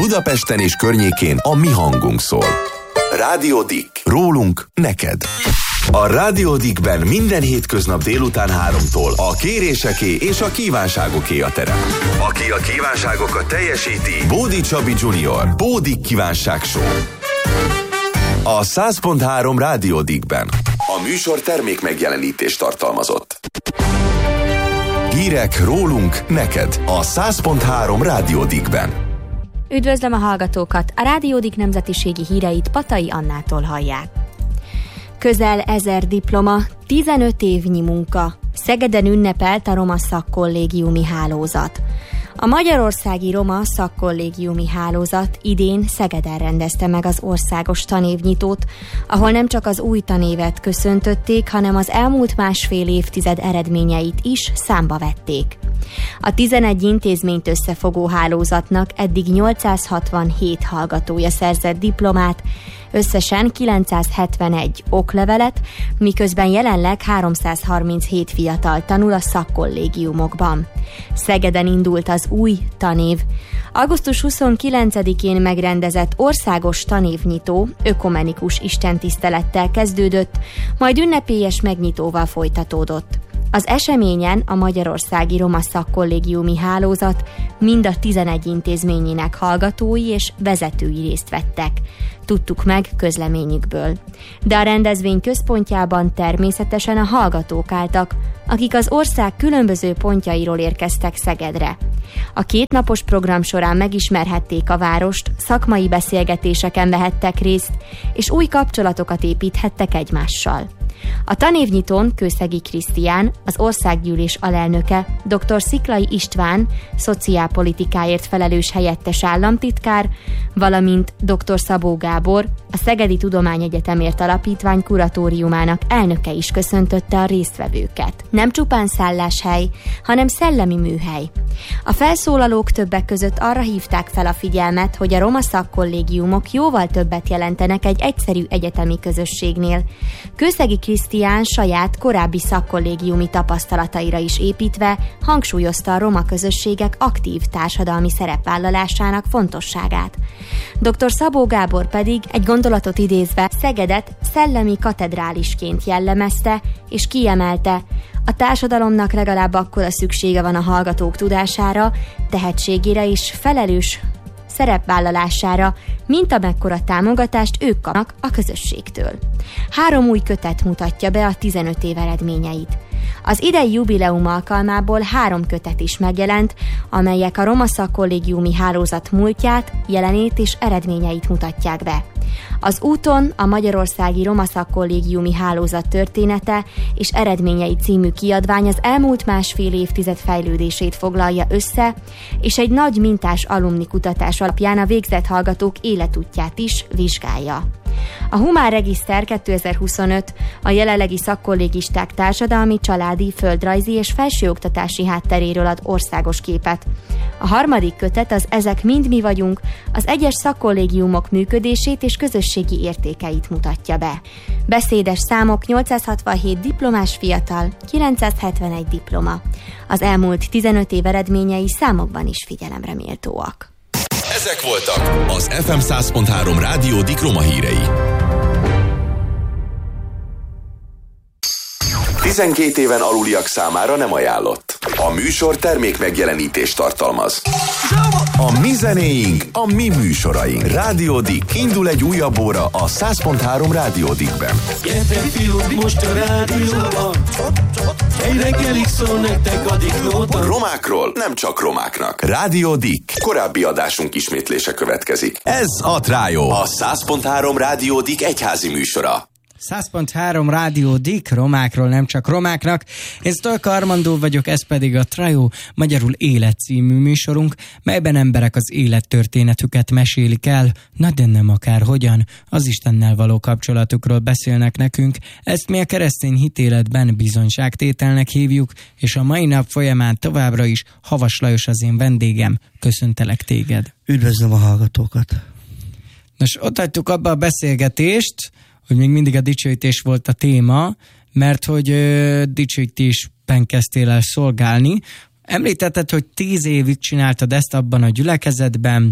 Budapesten és környékén a mi hangunk szól. Rádió Dick. Rólunk neked. A Rádió Dickben minden hétköznap délután 3-tól a kéréseké és a kívánságoké a terep. Aki a kívánságokat teljesíti, Bódi Csabi Junior. Bódi Kívánság Show. A 100.3 Rádió Dickben. A műsor termék megjelenítést tartalmazott. Hírek rólunk neked a 100.3 Rádió Dickben. Üdvözlöm a hallgatókat! A Rádió Dick nemzetiségi híreit Patai Annától hallják. Közel 1000 diploma, 15 évnyi munka. Szegeden ünnepelt a Roma Szakkollégiumi Hálózat. A Magyarországi Roma Szakkollégiumi Hálózat idén Szegeden rendezte meg az országos tanévnyitót, ahol nem csak az új tanévet köszöntötték, hanem az elmúlt másfél évtized eredményeit is számba vették. A 11 intézményt összefogó hálózatnak eddig 867 hallgatója szerzett diplomát, összesen 971 oklevelet, miközben jelenleg 337 fiatal tanul a szakkollégiumokban. Szegeden indult az új tanév. Augusztus 29-én megrendezett országos tanévnyitó ökumenikus istentisztelettel kezdődött, majd ünnepélyes megnyitóval folytatódott. Az eseményen a Magyarországi Roma Szakkollégiumi Hálózat mind a 11 intézményének hallgatói és vezetői részt vettek. Tudtuk meg közleményükből. De a rendezvény központjában természetesen a hallgatók álltak, akik az ország különböző pontjairól érkeztek Szegedre. A 2 napos program során megismerhették a várost, szakmai beszélgetéseken vehettek részt, és új kapcsolatokat építhettek egymással. A tanévnyitón Kőszegi Krisztián, az országgyűlés alelnöke, dr. Sziklay István, szociálpolitikáért felelős helyettes államtitkár, valamint dr. Szabó Gábor, a Szegedi Tudományegyetemért Alapítvány kuratóriumának elnöke is köszöntötte a résztvevőket. Nem csupán szálláshely, hanem szellemi műhely. A felszólalók többek között arra hívták fel a figyelmet, hogy a roma szakkollégiumok jóval többet jelentenek egy egyszerű egyetemi közösségnél. Kőszegi Krisztián saját korábbi szakkollégiumi tapasztalataira is építve hangsúlyozta a roma közösségek aktív társadalmi szerepvállalásának fontosságát. Dr. Szabó Gábor pedig egy gondolatot idézve Szegedet szellemi katedrálisként jellemezte és kiemelte: a társadalomnak legalább akkora szüksége van a hallgatók tudására, tehetségére és felelős szerepvállalására, mint amekkora támogatást ők kapnak a közösségtől. 3 új kötet mutatja be a 15 év eredményeit. Az idei jubileum alkalmából 3 kötet is megjelent, amelyek a Roma Szakkollégiumi Hálózat múltját, jelenét és eredményeit mutatják be. Az úton a Magyarországi Roma Szakkollégiumi Hálózat története és eredményei című kiadvány az elmúlt másfél évtized fejlődését foglalja össze, és egy nagy mintás alumni kutatás alapján a végzett hallgatók életútját is vizsgálja. A Humán Regiszter 2025 a jelenlegi szakkollégisták társadalmi, családi, földrajzi és felsőoktatási hátteréről ad országos képet. A 3. kötet az Ezek mind mi vagyunk, az egyes szakkollégiumok működését és közösségi értékeit mutatja be. Beszédes számok: 867 diplomás fiatal, 971 diploma. Az elmúlt 15 év eredményei számokban is figyelemre méltóak. Ezek voltak az FM 100.3 Rádió Dick Roma hírei. 12 éven aluliak számára nem ajánlott. A műsor termék megjelenítést tartalmaz. A mi zenéink, a mi műsoraink. Rádió Dick. Indul egy újabb óra a 100.3 Rádió Dickben. Gyertek fiúk, most a rádióban. Egy reggelig szól nektek a diklóban. Romákról nem csak romáknak. Rádió Dick. Korábbi adásunk ismétlése következik. Ez a Trájó. A 100.3 Rádió Dick egyházi műsora. 100.3 Rádió Dick, romákról nem csak romáknak. Én Sztolka Armandó vagyok, ez pedig a Trájó, magyarul Élet című műsorunk, melyben emberek az élettörténetüket mesélik el, na de nem akárhogyan, az Istennel való kapcsolatukról beszélnek nekünk. Ezt mi a keresztény hitéletben bizonyságtételnek hívjuk, és a mai nap folyamán továbbra is Havas Lajos az én vendégem. Köszöntelek téged. Üdvözlöm a hallgatókat. Nos, ott hagytuk abba a beszélgetést, hogy még mindig a dicsőítés volt a téma, mert hogy dicsőítésben kezdtél el szolgálni. Említetted, hogy 10 évig csináltad ezt abban a gyülekezetben,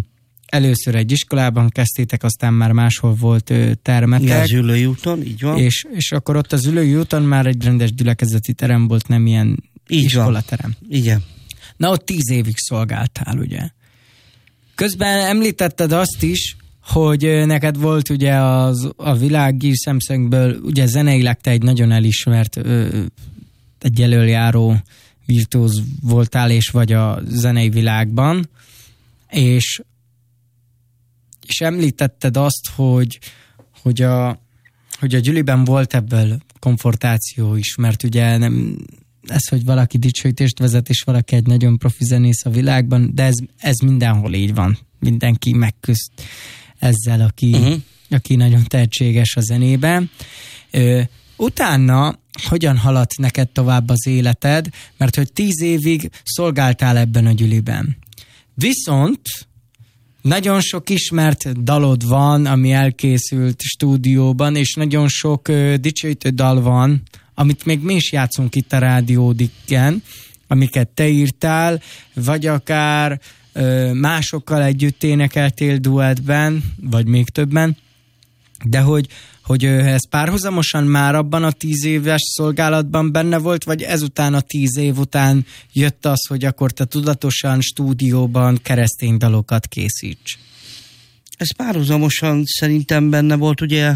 először egy iskolában kezdtétek, aztán már máshol volt termetek. Igen, az Üllői úton, így van. És akkor ott az Üllői úton már egy rendes gyülekezeti terem volt, nem ilyen így iskolaterem. Van. Igen. Na, ott 10 évig szolgáltál, ugye? Közben említetted azt is, hogy neked volt ugye a világi szemszögből, ugye zeneileg te egy nagyon elismert, egy elöljáró virtuóz voltál, és vagy a zenei világban, és említetted azt, hogy a gyüliben volt ebből komfortáció is, mert ugye nem ez, hogy valaki dicsőítést vezet, és valaki egy nagyon profi zenész a világban, de ez mindenhol így van. Mindenki megküzd ezzel, aki nagyon tehetséges a zenében. Utána hogyan haladt neked tovább az életed? Mert hogy 10 évig szolgáltál ebben a gyüliben. Viszont nagyon sok ismert dalod van, ami elkészült stúdióban, és nagyon sok dicsőítő dal van, amit még mi is játszunk itt a Rádió Dicken, amiket te írtál, vagy akár másokkal együtt énekeltél duettben, vagy még többen, de hogy ez párhuzamosan már abban a 10 éves szolgálatban benne volt, vagy ezután a 10 év után jött az, hogy akkor te tudatosan stúdióban keresztény dalokat készíts? Ez párhuzamosan szerintem benne volt, ugye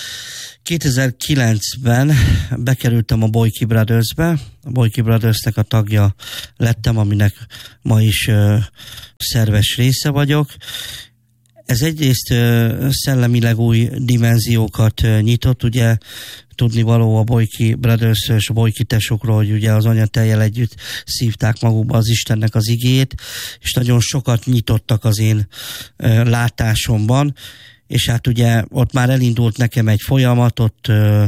2009-ben bekerültem a Boyki Brothersbe, a Boyki Brothersnek a tagja lettem, aminek ma is szerves része vagyok. Ez egyrészt szellemileg új dimenziókat nyitott, ugye tudnivaló a Boyki Brothers és a Boyki tesókról, hogy ugye az anyatejjel együtt szívták magukba az Istennek az igét, és nagyon sokat nyitottak az én látásomban, és hát ugye ott már elindult nekem egy folyamat, ott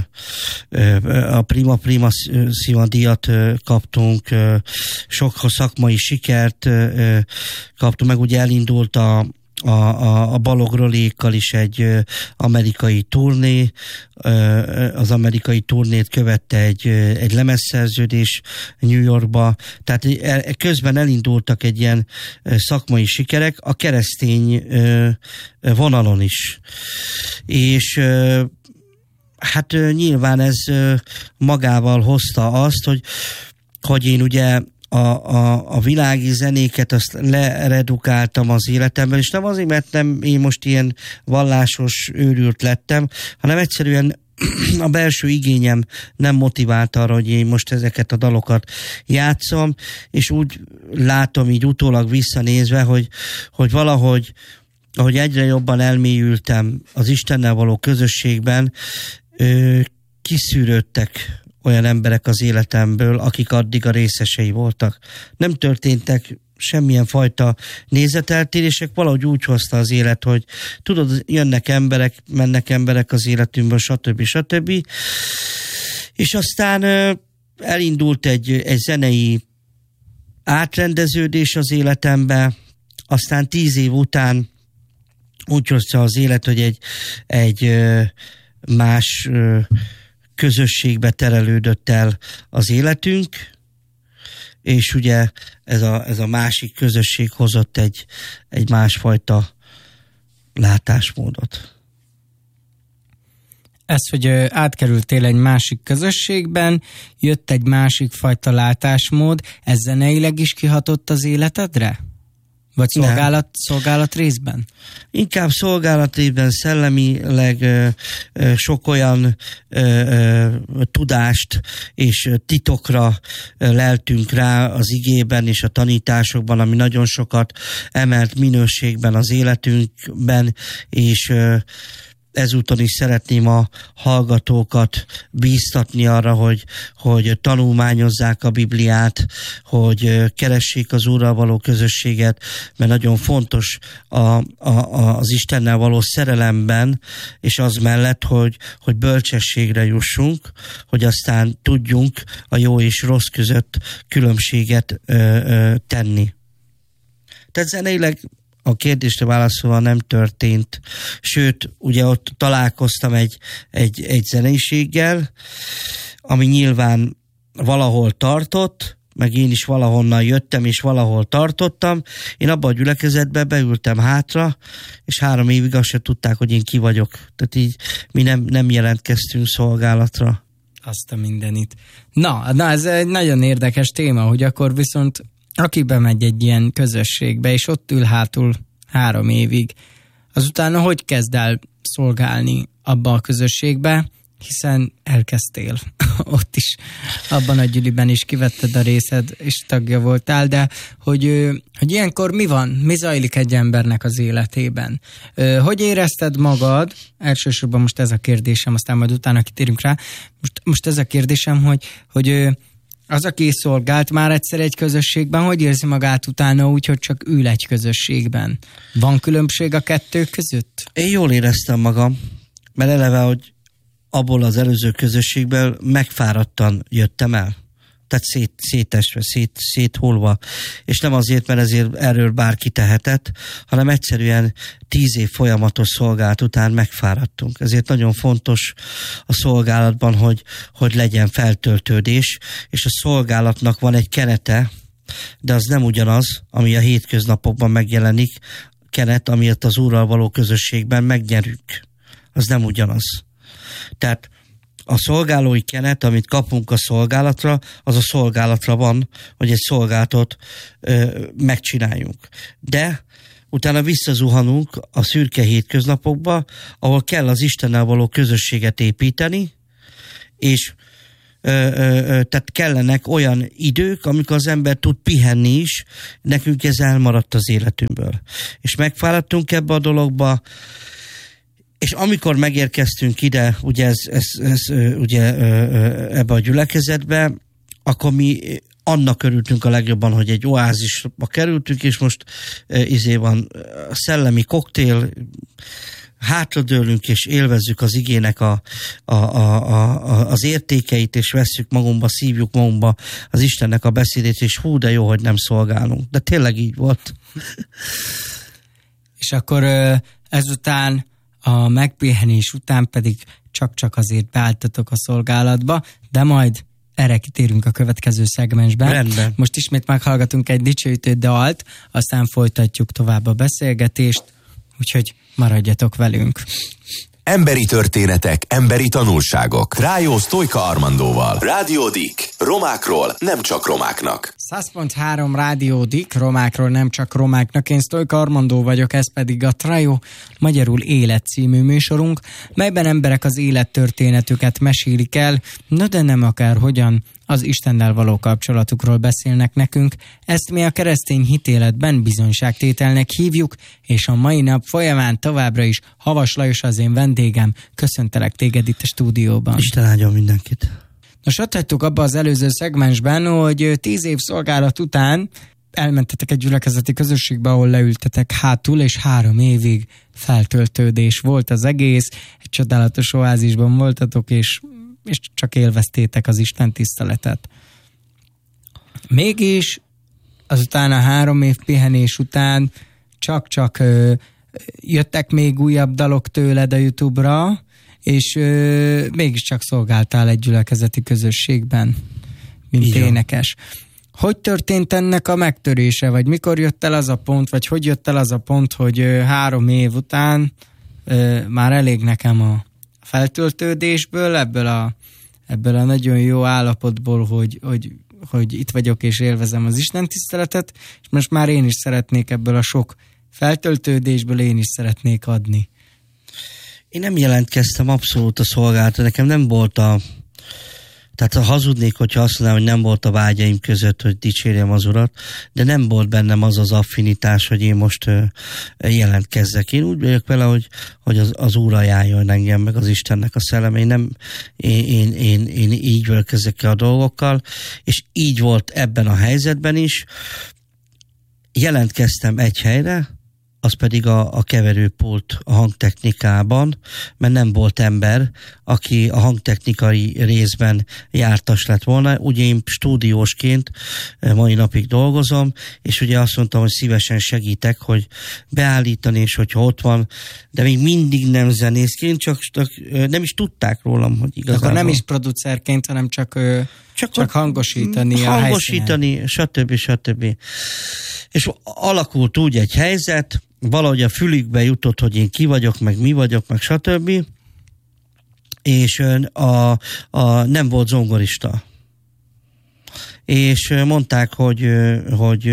a Prima Szima díjat kaptunk, sok szakmai sikert kaptunk, meg ugye elindult a Balogh-Rolékkal is egy amerikai turné, az amerikai turnét követte egy lemezszerződés New Yorkba, tehát közben elindultak egy ilyen szakmai sikerek a keresztény vonalon is. És hát nyilván ez magával hozta azt, hogy én ugye a világi zenéket azt leredukáltam az életemben, és nem azért, mert nem én most ilyen vallásos őrült lettem, hanem egyszerűen a belső igényem nem motiválta arra, hogy én most ezeket a dalokat játszom, és úgy látom így utólag visszanézve, hogy valahogy, ahogy egyre jobban elmélyültem az Istennel való közösségben, kiszűrődtek olyan emberek az életemből, akik addig a részesei voltak. Nem történtek semmilyen fajta nézeteltérések, valahogy úgy hozta az élet, hogy tudod, jönnek emberek, mennek emberek az életünkből, stb. És aztán elindult egy zenei átrendeződés az életembe, aztán 10 év után úgy hozta az élet, hogy egy más közösségbe terelődött el az életünk, és ugye ez a másik közösség hozott egy másfajta látásmódot. Ez, hogy átkerültél egy másik közösségben, jött egy másik fajta látásmód, ez zeneileg is kihatott az életedre? Vagy szolgálat részben? Inkább szolgálat részben, szellemileg sok olyan tudást és titokra leltünk rá az igében és a tanításokban, ami nagyon sokat emelt minőségben az életünkben, és ezúton is szeretném a hallgatókat bíztatni arra, hogy tanulmányozzák a Bibliát, hogy keressék az Úrral való közösséget, mert nagyon fontos az Istennel való szerelemben, és az mellett, hogy bölcsességre jussunk, hogy aztán tudjunk a jó és rossz között különbséget tenni. Tehát zeneileg a kérdésre válaszolva nem történt. Sőt, ugye ott találkoztam egy zeneiséggel, ami nyilván valahol tartott, meg én is valahonnan jöttem, és valahol tartottam. Én abban a gyülekezetben beültem hátra, és 3 évig azt se tudták, hogy én ki vagyok. Tehát így mi nem jelentkeztünk szolgálatra. Azt a mindenit. Na, ez egy nagyon érdekes téma, hogy akkor viszont aki bemegy egy ilyen közösségbe, és ott ül hátul 3 évig, azután hogy kezd el szolgálni abba a közösségbe, hiszen elkezdtél ott is, abban a gyüliben is kivetted a részed, és tagja voltál, de hogy ilyenkor mi van, mi zajlik egy embernek az életében? Hogy érezted magad, elsősorban most ez a kérdésem, aztán majd utána kitérünk rá, most ez a kérdésem, hogy az, aki szolgált már egyszer egy közösségben, hogy érzi magát utána úgy, hogy csak ül egy közösségben? Van különbség a kettő között? Én jól éreztem magam, mert eleve, hogy abból az előző közösségből megfáradtan jöttem el. Tehát szétesve, szétholva. És nem azért, mert erről bárki tehetett, hanem egyszerűen 10 év folyamatos szolgálat után megfáradtunk. Ezért nagyon fontos a szolgálatban, hogy legyen feltöltődés, és a szolgálatnak van egy kerete, de az nem ugyanaz, ami a hétköznapokban megjelenik, kenet, amiért az Úrral való közösségben megnyerünk. Az nem ugyanaz. Tehát a szolgálói kenet, amit kapunk a szolgálatra, az a szolgálatra van, hogy egy szolgálatot megcsináljunk. De utána visszazuhanunk a szürke hétköznapokba, ahol kell az Istennel való közösséget építeni, és tehát kellenek olyan idők, amikor az ember tud pihenni is, nekünk ez elmaradt az életünkből. És megfáradtunk ebbe a dologba, és amikor megérkeztünk ide, ugye ugye ebbe a gyülekezetbe, akkor mi annak örültünk a legjobban, hogy egy oázisba kerültünk, és most van szellemi koktél, hátradőlünk és élvezzük az igének az értékeit, és vesszük magunkba, szívjuk magunkba az Istennek a beszédét, és hú, de jó, hogy nem szolgálunk. De tényleg így volt. És akkor ezután a megpihenés után pedig csak azért beálltatok a szolgálatba, de majd erre kitérünk a következő szegmensben. Rendben. Most ismét meghallgatunk egy dicsőítő dalt, aztán folytatjuk tovább a beszélgetést, úgyhogy maradjatok velünk. Emberi történetek, emberi tanulságok. Rájó Sztojka Armandóval. Rádió Dick. Romákról, nem csak romáknak. 100.3 Rádió Dick, romákról, nem csak romáknak. Én Sztojka Armandó vagyok, ez pedig a Trajó, magyarul Élet című műsorunk, melyben emberek az élettörténetüket mesélik el, no de nem akárhogyan, az Istennel való kapcsolatukról beszélnek nekünk. Ezt mi a keresztény hitéletben bizonyságtételnek hívjuk, és a mai nap folyamán továbbra is Havas Lajos az én vendégem. Köszöntelek téged itt a stúdióban. Isten áldjon mindenkit. Nos, ott hagytuk abba az előző szegmensben, hogy 10 év szolgálat után elmentetek egy gyülekezeti közösségbe, ahol leültetek hátul, és 3 évig feltöltődés volt az egész. Egy csodálatos oázisban voltatok, és csak élveztétek az Isten tiszteletet. Mégis azután a 3 év pihenés után csak jöttek még újabb dalok tőled a YouTube-ra, és mégiscsak szolgáltál egy gyülekezeti közösségben, mint igen, énekes. Hogy történt ennek a megtörése, vagy mikor jött el az a pont, vagy hogy jött el az a pont, hogy 3 év után már elég nekem a feltöltődésből, ebből a nagyon jó állapotból, hogy itt vagyok és élvezem az Isten tiszteletet, és most már én is szeretnék ebből a sok feltöltődésből, én is szeretnék adni. Én nem jelentkeztem abszolút a szolgálatra, nekem nem volt tehát hazudnék, hogyha azt mondanám, hogy nem volt a vágyaim között, hogy dicsérjem az Urat, de nem volt bennem az affinitás, hogy én most jelentkezzek. Én úgy vagyok vele, hogy az Úr ajánljon engem, meg az Istennek a szelleme. Én így vagyok ezekkel a dolgokkal, és így volt ebben a helyzetben is. Jelentkeztem egy helyre, az pedig a keverőpult a hangtechnikában, mert nem volt ember, aki a hangtechnikai részben jártas lett volna. Ugye én stúdiósként mai napig dolgozom, és ugye azt mondtam, hogy szívesen segítek, hogy beállítani, és hogyha ott van, de még mindig nem zenészként, csak nem is tudták rólam, hogy igazából. Akkor nem is producerként, hanem csak Csak hangosítani a hangosítani, stb. És alakult úgy egy helyzet, valahogy a fülükbe jutott, hogy én ki vagyok, meg mi vagyok, meg stb. És nem volt zongorista. És mondták, hogy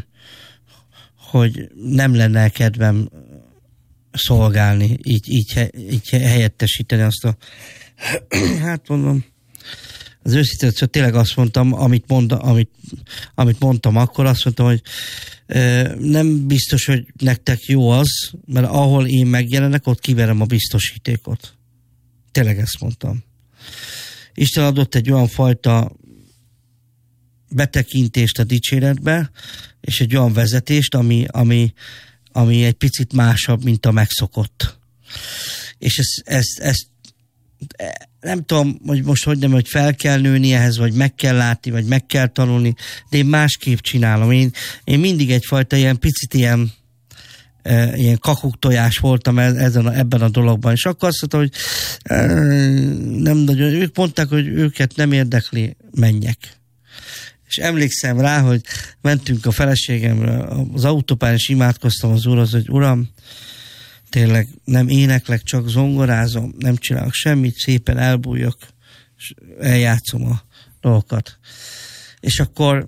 nem lenne kedvem szolgálni, így helyettesíteni azt a hát mondom, az őszintén tényleg azt mondtam, amit mondtam akkor, azt mondtam, hogy nem biztos, hogy nektek jó az, mert ahol én megjelenek, ott kiverem a biztosítékot. Tényleg ezt mondtam. Isten adott egy olyan fajta betekintést a dicséretbe, és egy olyan vezetést, ami egy picit másabb, mint a megszokott. És ezt nem tudom, hogy most hogy fel kell nőni ehhez, vagy meg kell látni, vagy meg kell tanulni, de én másképp csinálom. Én mindig egyfajta ilyen picit ilyen kakuktojás voltam ebben a dologban. És akkor azt mondtam, hogy nem nagyon, ők mondták, hogy őket nem érdekli, menjek. És emlékszem rá, hogy mentünk a feleségemre az autópályán, és imádkoztam az Úrhoz, hogy Uram, tényleg nem éneklek, csak zongorázom, nem csinálok semmit, szépen elbújok, és eljátszom a dolgokat. És akkor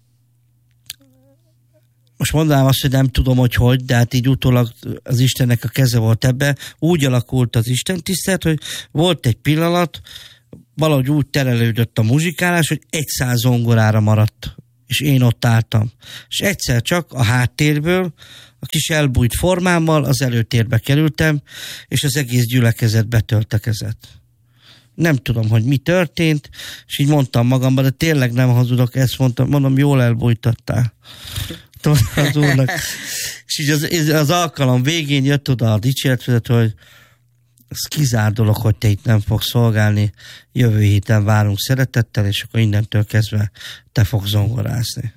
most mondanám azt, hogy nem tudom, hogy, de hát így utólag az Istennek a keze volt ebbe. Úgy alakult az Isten tisztelet, hogy volt egy pillanat, valahogy úgy terelődött a muzsikálás, hogy 100 zongorára maradt, és én ott álltam. És egyszer csak a háttérből, a kis elbújt formámmal az előtérbe kerültem, és az egész gyülekezet betöltekezett. Nem tudom, hogy mi történt, és így mondtam magamban, de tényleg nem hazudok, ezt mondom, jól elbújtattál. Az úrnak. És így az alkalom végén jött oda a dicséretvezető, hogy ez kizár dolog, hogy te itt nem fogsz szolgálni, jövő héten várunk szeretettel, és akkor innentől kezdve te fogsz zongorázni.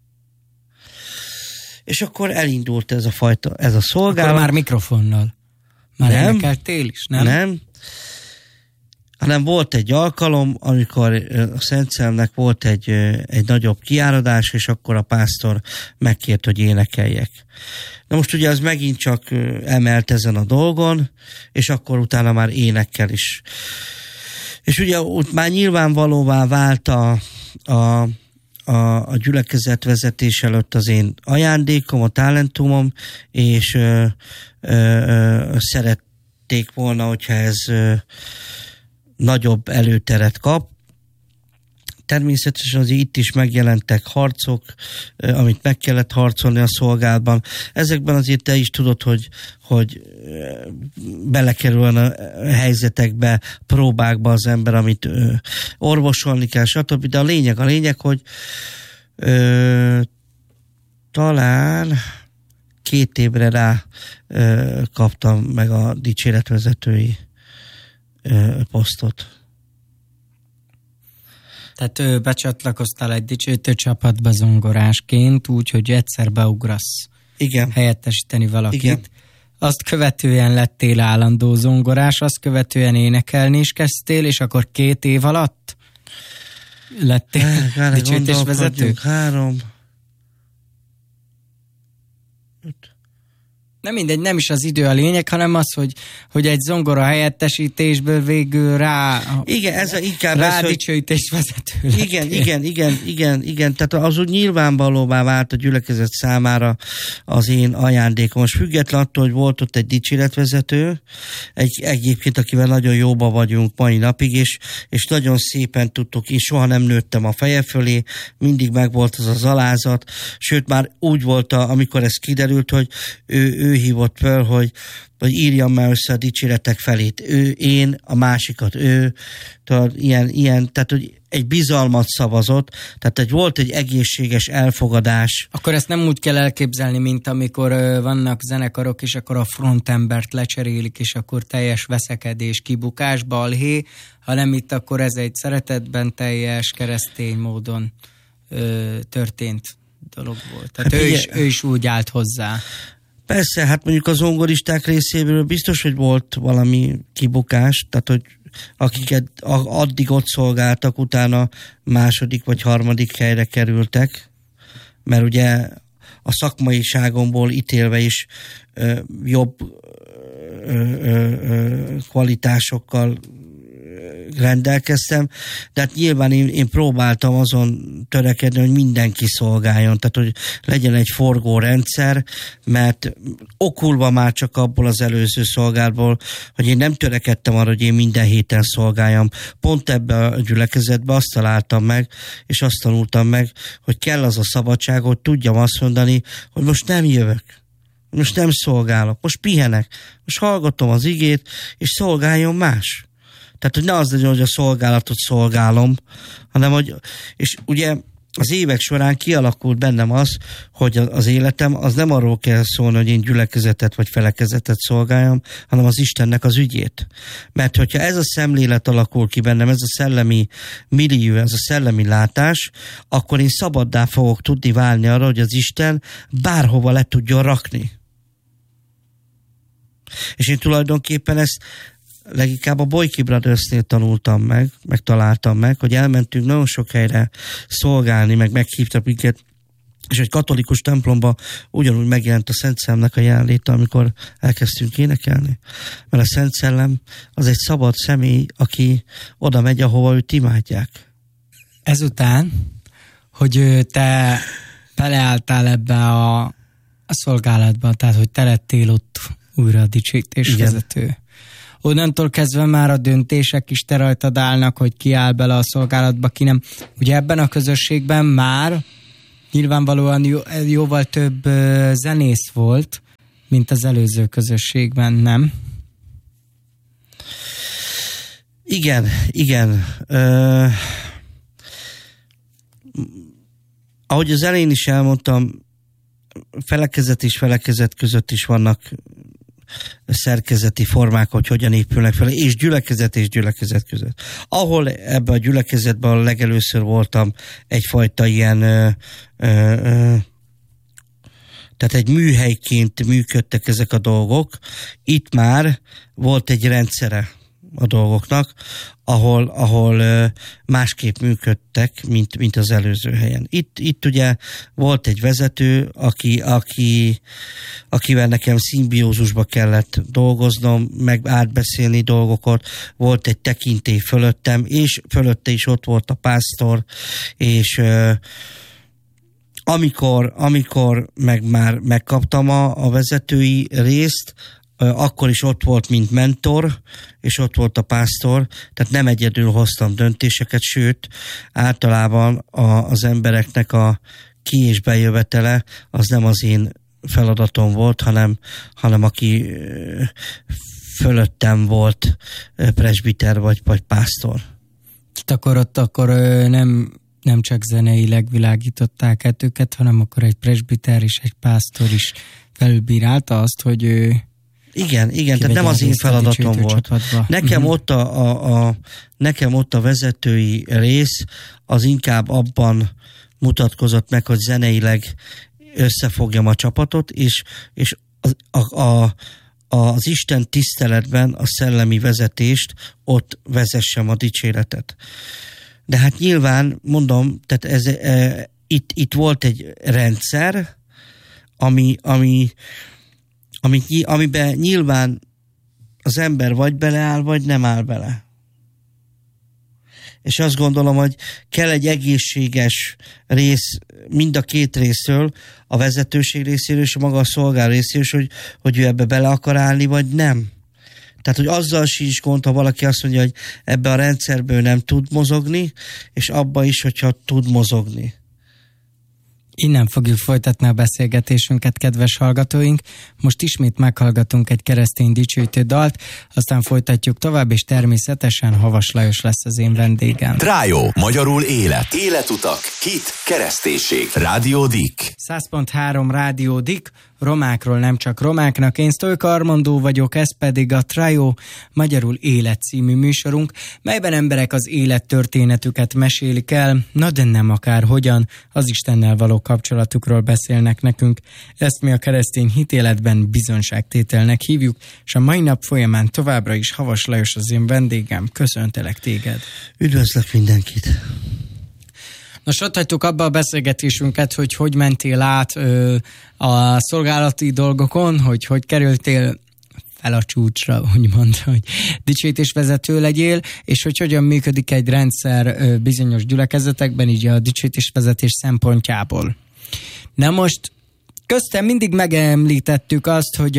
És akkor elindult ez a szolgálat. Akkor már mikrofonnal. Már énekeltél is, nem? Nem. Hanem volt egy alkalom, amikor a Szent Szellemnek volt egy nagyobb kiáradás, és akkor a pásztor megkért, hogy énekeljek. Na most ugye az megint csak emelt ezen a dolgon, és akkor utána már énekkel is. És ugye ott már nyilvánvalóvá vált a gyülekezet vezetés előtt az én ajándékom, a talentumom, és szerették volna, hogyha ez nagyobb előteret kap. Természetesen azért itt is megjelentek harcok, amit meg kellett harcolni a szolgálatban. Ezekben azért te is tudod, hogy belekerül a helyzetekbe, próbákba az ember, amit orvosolni kell, stb. De a lényeg, hogy talán 2 évre rá kaptam meg a dicséretvezetői posztot. Tehát becsatlakoztál egy dicsőítő csapatba zongorásként, úgyhogy egyszer beugrasz. Igen. Helyettesíteni valakit. Igen. Azt követően lettél állandó zongorás, azt követően énekelni is kezdtél, és akkor 2 év alatt lettél dicsőítésvezető? 3, 5. Nem mindegy, nem is az idő a lényeg, hanem az, hogy egy zongora helyettesítésből végül igen, ez inkább dicsőítésvezető. Igen. Tehát az úgy nyilvánvalóvá vált a gyülekezet számára az én ajándékom. Most független attól, hogy volt ott egy dicséretvezető, egyébként, akivel nagyon jóba vagyunk mai napig, és nagyon szépen tudtuk, és soha nem nőttem a feje fölé, mindig megvolt az alázat, sőt már úgy volt, amikor ez kiderült, hogy ő hívott föl, hogy írjam már össze a dicséretek felét. Én, a másikat tudod, ilyen, tehát hogy egy bizalmat szavazott, tehát volt egy egészséges elfogadás. Akkor ezt nem úgy kell elképzelni, mint amikor vannak zenekarok, és akkor a frontembert lecserélik, és akkor teljes veszekedés, kibukás, balhé, hanem itt akkor ez egy szeretetben teljes, keresztény módon történt dolog volt. Tehát hát ő is úgy állt hozzá. Persze, hát mondjuk a zongoristák részéről biztos, hogy volt valami kibukás, tehát hogy akiket addig ott szolgáltak, utána második vagy harmadik helyre kerültek, mert ugye a szakmaiságomból ítélve is jobb kvalitásokkal rendelkeztem, de hát nyilván én próbáltam azon törekedni, hogy mindenki szolgáljon, tehát hogy legyen egy forgórendszer, mert okulva már csak abból az előző szolgálatból, hogy én nem törekedtem arra, hogy én minden héten szolgáljam. Pont ebbe a gyülekezetbe azt találtam meg, és azt tanultam meg, hogy kell az a szabadság, hogy tudjam azt mondani, hogy most nem jövök, most nem szolgálok, most pihenek, most hallgatom az igét, és szolgáljon más. Tehát, hogy ne az legyen, hogy a szolgálatot szolgálom, hanem, hogy, és ugye az évek során kialakult bennem az, hogy az életem az nem arról kell szólni, hogy én gyülekezetet vagy felekezetet szolgáljam, hanem az Istennek az ügyét. Mert hogyha ez a szemlélet alakul ki bennem, ez a szellemi millió, ez a szellemi látás, akkor én szabaddá fogok tudni válni arra, hogy az Isten bárhova le tudjon rakni. És én tulajdonképpen ezt leginkább a Boyki Brothersnél tanultam meg találtam meg, hogy elmentünk nagyon sok helyre szolgálni, meg meghívtak minket, és egy katolikus templomba ugyanúgy megjelent a Szent Szellemnek a jelenléte, amikor elkezdtünk énekelni. Mert a Szent Szellem az egy szabad személy, aki oda megy, ahova őt imádják. Ezután, hogy te beleálltál ebbe a szolgálatba, tehát hogy te lettél ott újra a dicsőítésvezető. Onnantól kezdve már a döntések is te rajtad állnak, hogy ki áll bele a szolgálatba, ki nem. Ugye ebben a közösségben már nyilvánvalóan jóval több zenész volt, mint az előző közösségben, nem? Igen. Ahogy az elején is elmondtam, felekezet és felekezet között is vannak szerkezeti formák, hogy hogyan épülnek fel, és gyülekezet között. Ahol ebben a gyülekezetben a legelőször voltam egyfajta ilyen tehát egy műhelyként működtek ezek a dolgok. Itt már volt egy rendszere a dolgoknak, ahol másképp működtek, mint az előző helyen. Itt ugye volt egy vezető, akivel nekem szimbiózusba kellett dolgoznom, meg átbeszélni dolgokat, volt egy tekintély fölöttem, és fölötte is ott volt a pásztor, és amikor már megkaptam a vezetői részt, akkor is ott volt, mint mentor, és ott volt a pásztor, tehát nem egyedül hoztam döntéseket, sőt, általában az embereknek a ki- és bejövetele az nem az én feladatom volt, hanem aki fölöttem volt presbiter vagy pásztor. Akkor nem csak zeneileg világították át őket, hanem akkor egy presbiter és egy pásztor is felülbírálta azt, hogy ő Igen, tehát nem az én feladatom volt. Nekem ott a vezetői rész az inkább abban mutatkozott meg, hogy zeneileg összefogjam a csapatot, és az Isten tiszteletben a szellemi vezetést ott vezessem a dicséretet. De hát nyilván, mondom, tehát itt volt egy rendszer, amiben nyilván az ember vagy beleáll, vagy nem áll bele. És azt gondolom, hogy kell egy egészséges rész mind a két részről, a vezetőség részéről és a maga a szolgál részéről, hogy ő ebbe bele akar állni, vagy nem. Tehát, hogy azzal sincs gond, ha valaki azt mondja, hogy ebbe a rendszerből nem tud mozogni, és abba is, hogyha tud mozogni. Innen fogjuk folytatni a beszélgetésünket, kedves hallgatóink. Most ismét meghallgatunk egy keresztény dicsőítő dalt, aztán folytatjuk tovább, és természetesen Havas Lajos lesz az én vendégem. Trájó, magyarul élet. Életutak, hit, kereszténység. Rádió Dick. 100.3 Rádió Dick. romákról nem csak romáknak. Én Sztolka Armandó vagyok, ez pedig a Trio, magyarul Élet című műsorunk, melyben emberek az élettörténetüket mesélik el, na de nem akárhogyan, az Istennel való kapcsolatukról beszélnek nekünk. Ezt mi a keresztény hitéletben bizonságtételnek hívjuk, és a mai nap folyamán továbbra is Havas Lajos az én vendégem. Köszöntelek téged. Üdvözlök mindenkit. Nos, ott hagytuk abba a beszélgetésünket, hogy mentél át a szolgálati dolgokon, hogy kerültél fel a csúcsra, úgymond, hogy dicsőítésvezető legyél, és hogy hogyan működik egy rendszer bizonyos gyülekezetekben, így a dicsőítésvezetés szempontjából. Na most köztem mindig megemlítettük azt, hogy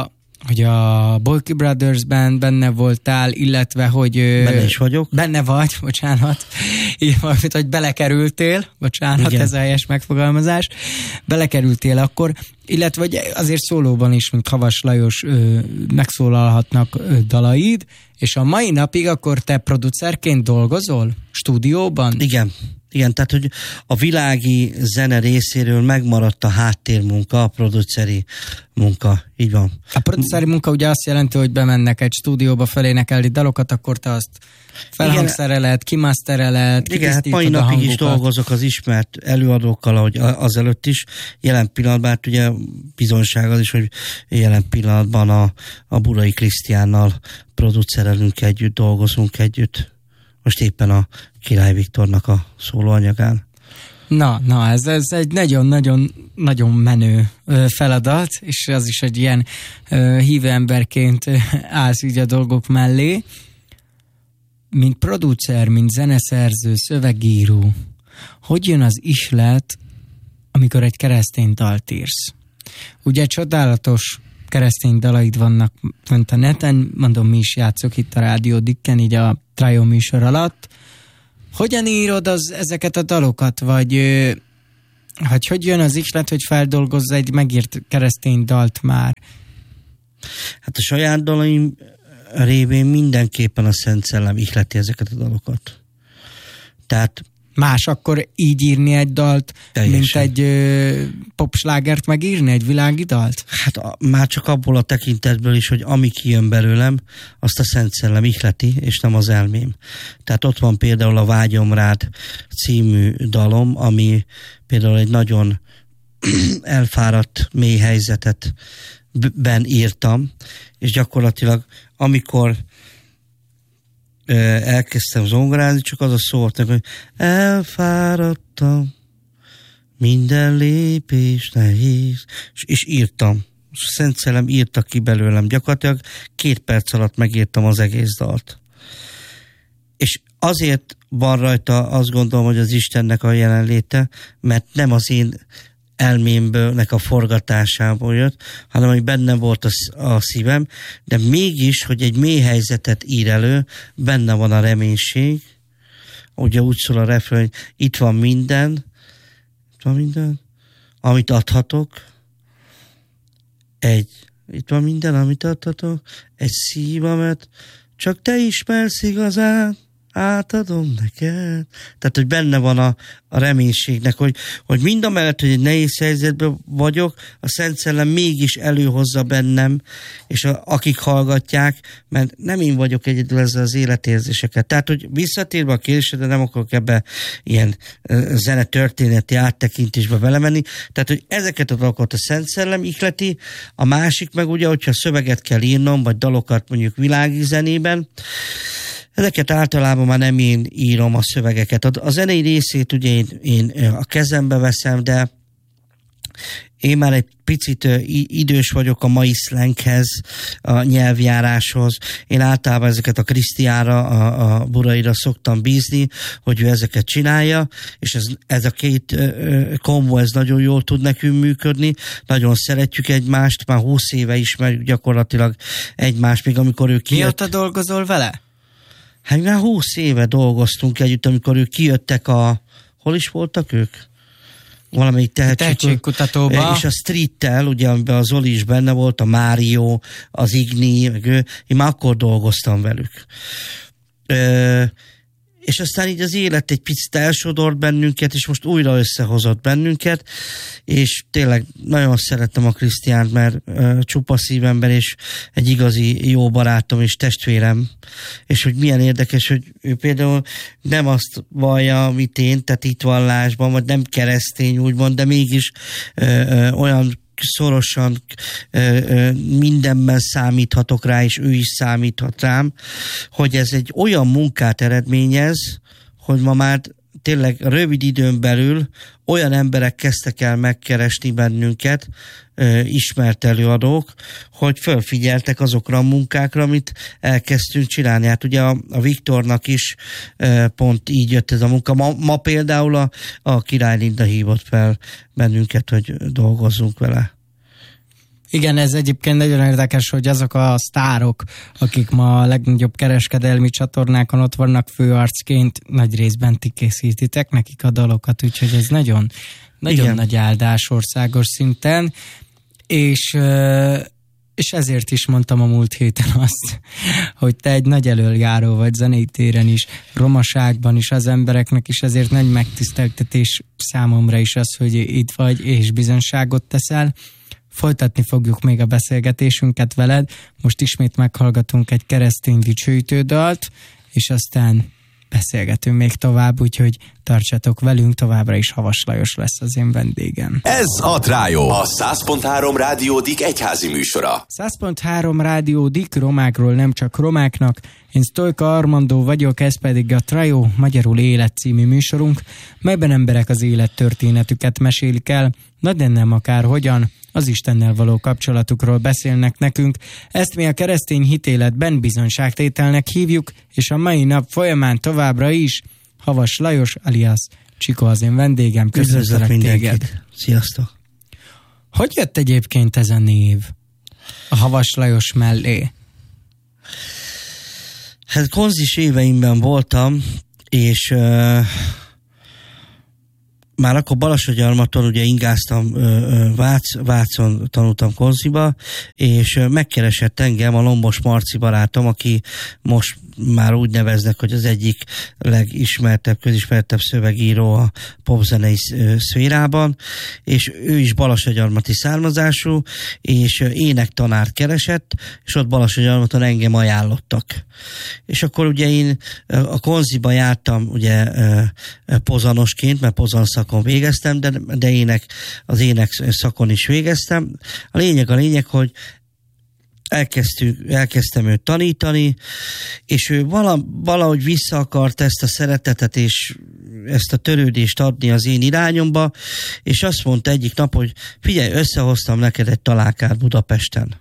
a Boyki Brothersben benne voltál, illetve, hogy... Benne is vagyok. Benne vagy, bocsánat. Így valamit, hogy belekerültél, bocsánat, igen. Ez a helyes megfogalmazás. Belekerültél akkor, illetve hogy azért szólóban is, mint Havas Lajos megszólalhatnak dalaid, és a mai napig akkor te producerként dolgozol? Stúdióban? Igen, tehát hogy a világi zene részéről megmaradt a háttérmunka, a produceri munka, így van. A produceri munka ugye azt jelenti, hogy bemennek egy stúdióba, felénekelni dalokat, akkor te azt felhangszereled, kimastereled, igen, hát mai napig is dolgozok az ismert előadókkal, ahogy azelőtt is. Jelen pillanatban, hát ugye bizonyság az is, hogy jelen pillanatban a Burai Krisztiánnal producerelünk együtt, dolgozunk együtt. Most éppen a Király Viktornak a szólóanyagán. Na, ez egy nagyon menő feladat, és az is egy ilyen hívő emberként állsz így a dolgok mellé. Mint producer, mint zeneszerző, szövegíró, hogy jön az ihlet, amikor egy keresztény dalt írsz? Ugye csodálatos keresztény dalaid vannak fönt a neten, mondom, mi is játszok itt a Rádió Dicken, így a Trio műsor alatt. Hogyan írod ezeket a dalokat, vagy hogy jön az ihlet, hogy feldolgozz egy megírt keresztény dalt már? Hát a saját dalaim révén mindenképpen a Szent Szellem ihleti ezeket a dalokat. Tehát más akkor így írni egy dalt, teljesen, mint egy popslágert megírni, egy világi dalt? Hát már csak abból a tekintetből is, hogy ami kijön belőlem, azt a Szent Szellem ihleti, és nem az elmém. Tehát ott van például a Vágyom rád című dalom, ami például egy nagyon elfáradt mély helyzetet írtam, és gyakorlatilag amikor elkezdtem zongorázni, csak az a szó volt, hogy elfáradtam, minden lépés nehéz, és írtam. Szent Szellem írta ki belőlem. Gyakorlatilag 2 perc alatt megírtam az egész dalt. És azért van rajta, azt gondolom, hogy az Istennek a jelenléte, mert nem az én elmémből, a forgatásából jött, hanem hogy benne volt a szívem, de mégis, hogy egy mély helyzetet ír elő, benne van a reménység, ugye úgy szól a refrén, hogy itt van minden, amit adhatok, itt van minden, amit adhatok, egy szívemet, csak te ismersz igazán, átadom neked. Tehát, hogy benne van a reménységnek, hogy mindamellett, hogy egy nehéz helyzetben vagyok, a Szent Szellem mégis előhozza bennem, és akik hallgatják, mert nem én vagyok egyedül ezzel az életérzéseket. Tehát, hogy visszatérve a kérdésre, nem akarok ebbe ilyen zenetörténeti áttekintésbe belemenni. Tehát, hogy ezeket a dalokat a Szent Szellem ihleti, a másik meg ugye, hogyha szöveget kell írnom, vagy dalokat mondjuk világi zenében, ezeket általában már nem én írom a szövegeket. A zenei részét ugye én a kezembe veszem, de én már egy picit idős vagyok a mai szlenghez, a nyelvjáráshoz. Én általában ezeket a Krisztiára, a Buraira szoktam bízni, hogy ő ezeket csinálja, és ez a 2 kombó, ez nagyon jól tud nekünk működni. Nagyon szeretjük egymást, már 20 éve ismerjük gyakorlatilag egymást, még amikor ő kijött. Mióta dolgozol vele? Hát már 20 éve dolgoztunk együtt, amikor ők kijöttek hol is voltak ők? Valamelyik tehetségkutatóba. És a Street-tel, ugye, amiben az Zoli is benne volt, a Mário, az Igni, meg ő, én már akkor dolgoztam velük. és aztán így az élet egy picit elsodort bennünket, és most újra összehozott bennünket, és tényleg nagyon szeretem a Krisztiánt, mert csupa szívember, és egy igazi jó barátom és testvérem, és hogy milyen érdekes, hogy ő például nem azt vallja, amit én, tehát itt vallásban, vagy nem keresztény úgymond, de mégis olyan szorosan mindenben számíthatok rá, és ő is számíthat rám, hogy ez egy olyan munkát eredményez, hogy ma már tényleg rövid időn belül olyan emberek kezdtek el megkeresni bennünket, ismert előadók, hogy fölfigyeltek azokra a munkákra, amit elkezdtünk csinálni. Hát ugye a Viktornak is pont így jött ez a munka. Ma például a Király Linda hívott fel bennünket, hogy dolgozzunk vele. Igen, ez egyébként nagyon érdekes, hogy azok a sztárok, akik ma a legnagyobb kereskedelmi csatornákon ott vannak főarcként, nagy részben ti készítitek nekik a dalokat, úgyhogy ez nagyon nagy áldás országos szinten, és ezért is mondtam a múlt héten azt, hogy te egy nagy elöljáró vagy zenei téren is, romaságban is, az embereknek is, ezért nagy megtiszteltetés számomra is az, hogy itt vagy, és bizonyságot teszel. Folytatni fogjuk még a beszélgetésünket veled. Most ismét meghallgatunk egy keresztény dicsőítődalt, és aztán beszélgetünk még tovább, úgyhogy tartsatok velünk, továbbra is Havas Lajos lesz az én vendégem. Ez a Trájó, a 100.3 Rádió Dik egyházi műsora. 100.3 Rádió Dik, romákról nem csak romáknak. Én Sztolka Armandó vagyok, ez pedig a Trájó, magyarul Élet című műsorunk, melyben emberek az élettörténetüket mesélik el, de nem akárhogyan, az Istennel való kapcsolatukról beszélnek nekünk. Ezt mi a keresztény hitéletben bizonyságtételnek hívjuk, és a mai nap folyamán továbbra is Havas Lajos alias Csikó az én vendégem. Köszönöm mindenkit. Sziasztok! Hogy jött egyébként ez a név a Havas Lajos mellé? Hát konzis éveimben voltam, és már akkor Balassagyarmaton ugye ingáztam, Vácon tanultam konziba, és megkeresett engem a Lombos Marci barátom, aki most már úgy neveznek, hogy az egyik legismertebb, közismertebb szövegíró a popzenei szférában, és ő is balassagyarmati származású, és énektanárt keresett, és ott Balassagyarmaton engem ajánlottak. És akkor ugye én a konziba jártam ugye pozanosként, mert pozan szakon végeztem, de az ének szakon is végeztem. A lényeg, hogy elkezdtem őt tanítani, és ő valahogy vissza akart ezt a szeretetet és ezt a törődést adni az én irányomba, és azt mondta egyik nap, hogy figyelj, összehoztam neked egy találkát Budapesten.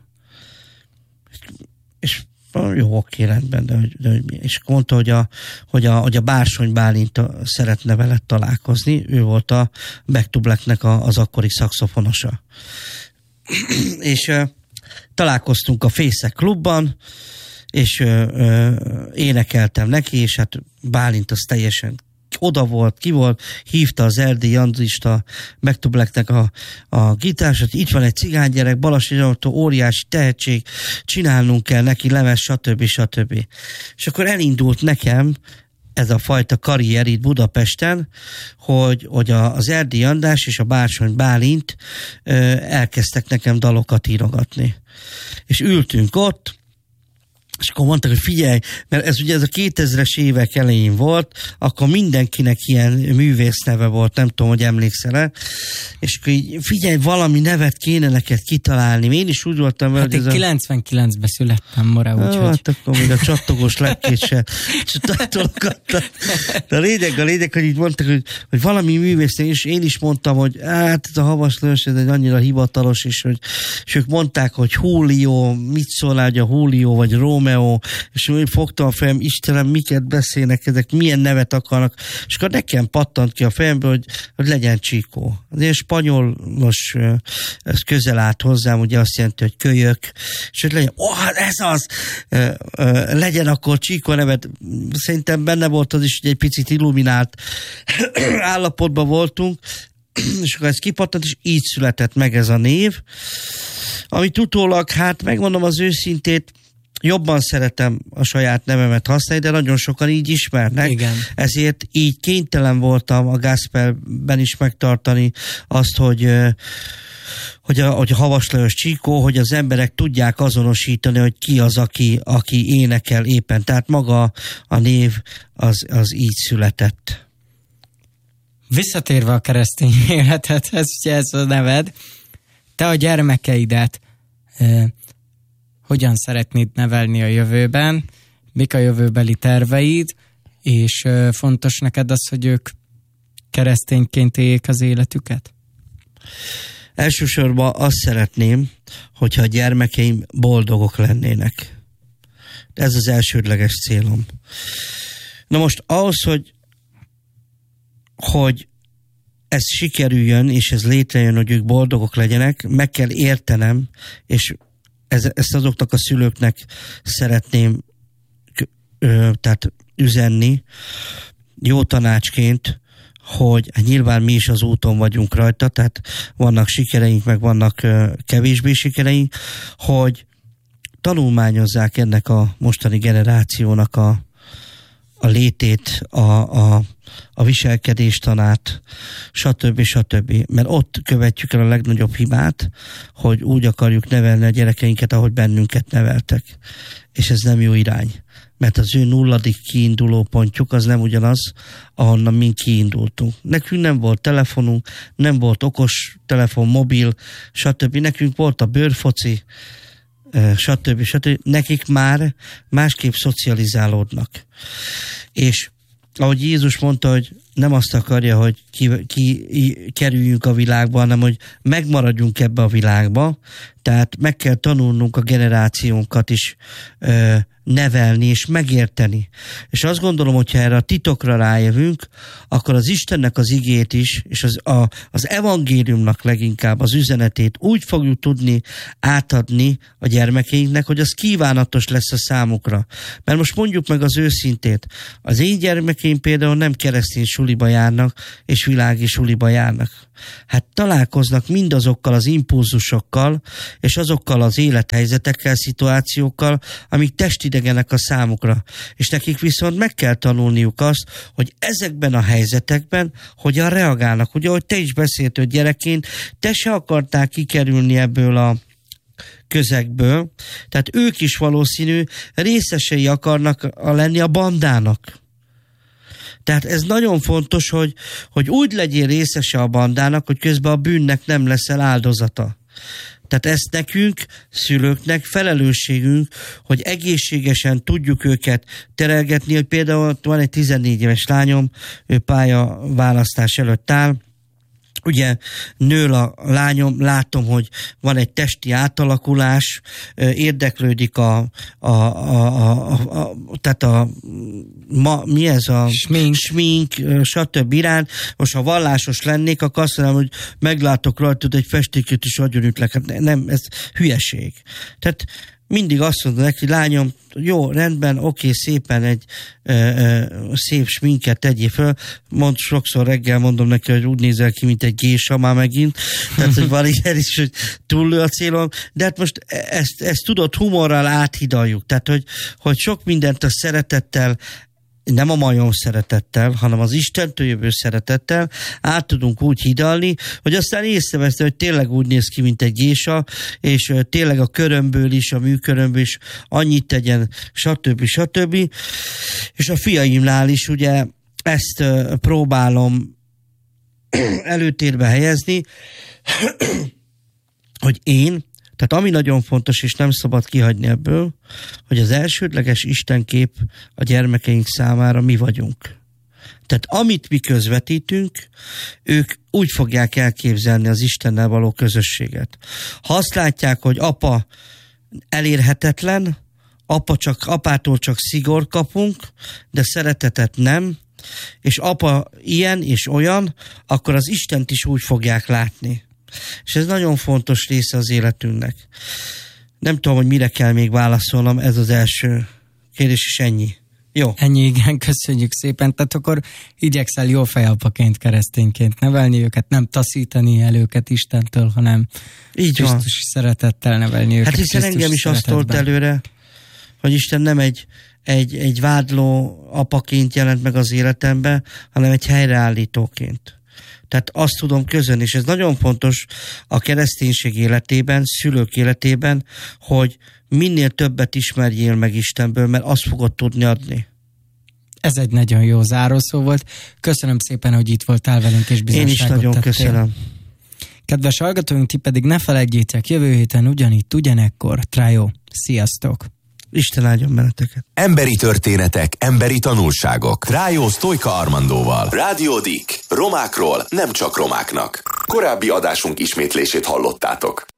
És jó, oké, rendben, és mondta, hogy a Bársony Bálint szeretne veled találkozni, ő volt a Back to Blacknek az akkori szaxofonosa. És találkoztunk a Fészek klubban, és énekeltem neki, és hát Bálint az teljesen oda volt, ki volt, hívta az Erdélyi Andrista Back to Blacknek a gitársot, itt van egy cigánygyerek, Balassagyarmaton, óriási tehetség, csinálnunk kell neki leves, stb. És akkor elindult nekem ez a fajta karrier itt Budapesten, hogy az Erdélyi András és a Bársony Bálint elkezdtek nekem dalokat írogatni. És ültünk ott, és akkor mondtak, hogy figyelj, mert ez ugye ez a 2000-es évek elején volt, akkor mindenkinek ilyen művész neve volt, nem tudom, hogy emlékszel-e, és akkor így, figyelj, valami nevet kéne neked kitalálni. Én is úgy voltam, hát én 99-ben születtem, Mora, úgyhogy... Hát akkor még a csattogós lekkét se tologattam. De a lényeg, hogy így mondtak, hogy valami művész, és én is mondtam, hogy hát ez a Havas Lajos, ez egy annyira hivatalos is, és ők mondták, hogy Julio, mit szól, hogy a Julio, vagy Romeo, és úgy fogtam a fejem, Istenem, miket beszélnek ezek, milyen nevet akarnak, és akkor nekem pattant ki a fejembe, hogy legyen Csíkó. Az én spanyolos, ez közel állt hozzám, ugye azt jelenti, hogy kölyök, és hogy legyen, hát ez az, legyen akkor Csíkó nevet. Szerintem benne volt az is, hogy egy picit illuminált állapotban voltunk, és akkor ez kipattant, és így született meg ez a név, amit utólag, hát megmondom az őszintét, jobban szeretem a saját nevemet használni, de nagyon sokan így ismernek. Igen. Ezért így kénytelen voltam a gospelben is megtartani azt, hogy Havas Lajos Csíkó, hogy az emberek tudják azonosítani, hogy ki az, aki énekel éppen. Tehát maga a név az így született. Visszatérve a keresztény életedhez, ugye ez a neved, te a gyermekeidet hogyan szeretnéd nevelni a jövőben, mik a jövőbeli terveid, és fontos neked az, hogy ők keresztényként éljék az életüket? Elsősorban azt szeretném, hogyha a gyermekeim boldogok lennének. Ez az elsődleges célom. Na most ahhoz, hogy ez sikerüljön, és ez létrejön, hogy ők boldogok legyenek, meg kell értenem, és ezt azoknak a szülőknek szeretném tehát üzenni, jó tanácsként, hogy nyilván mi is az úton vagyunk rajta, tehát vannak sikereink, meg vannak kevésbé sikereink, hogy tanulmányozzák ennek a mostani generációnak a létét, a viselkedéstanát, stb. Mert ott követjük el a legnagyobb hibát, hogy úgy akarjuk nevelni a gyerekeinket, ahogy bennünket neveltek. És ez nem jó irány. Mert az ő nulladik kiinduló pontjuk az nem ugyanaz, ahonnan mi kiindultunk. Nekünk nem volt telefonunk, nem volt okos telefon, mobil, stb. Nekünk volt a bőrfoci, stb. Nekik már másképp szocializálódnak. És ahogy Jézus mondta, hogy nem azt akarja, hogy kerüljünk a világba, hanem hogy megmaradjunk ebbe a világba, tehát meg kell tanulnunk a generációnkat is nevelni és megérteni. És azt gondolom, hogyha erre a titokra rájövünk, akkor az Istennek az igét is, és az evangéliumnak leginkább az üzenetét úgy fogjuk tudni átadni a gyermekeinknek, hogy az kívánatos lesz a számukra. Mert most mondjuk meg az őszintét, az én gyermekeim például nem keresztény suliba járnak, és világi suliba járnak. Hát találkoznak mindazokkal az impulzusokkal, és azokkal az élethelyzetekkel, szituációkkal, amik testidegenek a számukra. És nekik viszont meg kell tanulniuk azt, hogy ezekben a helyzetekben hogyan reagálnak. Ugye, ahogy te is beszéltél gyerekként, te se akartál kikerülni ebből a közegből, tehát ők is valószínű részesei akarnak lenni a bandának. Tehát ez nagyon fontos, hogy úgy legyél részese a bandának, hogy közben a bűnnek nem leszel áldozata. Tehát ezt nekünk, szülőknek felelősségünk, hogy egészségesen tudjuk őket terelgetni, hogy például van egy 14 éves lányom, ő pályaválasztás előtt áll, ugye nő a lányom, látom, hogy van egy testi átalakulás, érdeklődik mi ez a smink, stb. Iránt. Most ha vallásos lennék, akkor azt mondom, hogy meglátok rajtad egy festékét is agyonütlek. Nem, ez hülyeség. Tehát mindig azt mondom neki, lányom, jó, rendben, oké, szépen egy szép sminket tegyél föl. Sokszor reggel mondom neki, hogy úgy nézel ki, mint egy gésa már megint. Tehát, hogy van ilyen is, hogy túllő a célom. De hát most ezt tudod, humorral áthidaljuk. Tehát, hogy sok mindent a szeretettel, nem a majom szeretettel, hanem az Istentől jövő szeretettel át tudunk úgy hidalni, hogy aztán észreveszem, hogy tényleg úgy néz ki, mint egy gésa, és tényleg a körömből is, a műkörömből is annyit tegyen, stb. És a fiaimnál is ugye ezt próbálom előtérbe helyezni, hogy tehát ami nagyon fontos, és nem szabad kihagyni ebből, hogy az elsődleges istenkép a gyermekeink számára mi vagyunk. Tehát amit mi közvetítünk, ők úgy fogják elképzelni az Istennel való közösséget. Ha azt látják, hogy apa elérhetetlen, apától csak szigor kapunk, de szeretetet nem, és apa ilyen és olyan, akkor az Istent is úgy fogják látni. És ez nagyon fontos része az életünknek. Nem tudom, hogy mire kell még válaszolnom, ez az első kérdés, és ennyi. Jó. Ennyi, igen, köszönjük szépen. Tehát akkor igyekszel jó fejapaként, keresztényként nevelni őket, nem taszítani el őket Istentől, hanem így Krisztusi szeretettel nevelni őket. Hát hiszen engem is azt tolt előre, hogy Isten nem egy vádló apaként jelent meg az életemben, hanem egy helyreállítóként. Tehát azt tudom közölni, és ez nagyon fontos a kereszténység életében, szülők életében, hogy minél többet ismerjél meg Istenből, mert azt fogod tudni adni. Ez egy nagyon jó zárószó volt. Köszönöm szépen, hogy itt voltál velünk, és bizonságot tettél. Én is nagyon köszönöm. Kedves hallgatóink, ti pedig ne felejtjétek, jövő héten ugyanitt, ugyanekkor. Trájó. Sziasztok! Isten áldjon benneteket. Emberi történetek, emberi tanulságok. Trájó Sztojka Armandóval. Rádió Dick. Romákról nem csak romáknak. Korábbi adásunk ismétlését hallottátok.